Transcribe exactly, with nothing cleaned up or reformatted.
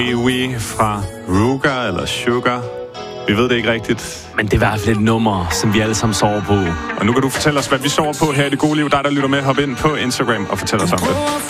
We fra Ruger eller Sugar. Vi ved det ikke rigtigt. Men det er i hvert fald et nummer, som vi alle sammen sover på. Og nu kan du fortælle os, hvad vi sover på her i Det Gode Liv. Dig, der lytter med, hop ind på Instagram og fortæl os om det.